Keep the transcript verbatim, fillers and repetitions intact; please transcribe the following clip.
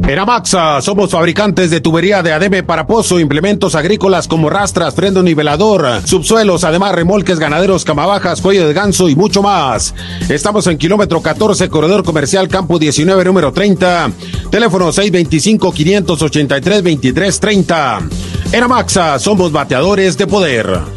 En Amaxa somos fabricantes de tubería de ademe para pozo, implementos agrícolas como rastras, freno nivelador, subsuelos, además remolques ganaderos, camabajas, cuello de ganso y mucho más. Estamos en kilómetro catorce, corredor comercial Campo diecinueve, número treinta. Teléfono seis veinticinco, quinientos ochenta y tres, veintitrés treinta. En Amaxa somos bateadores de poder.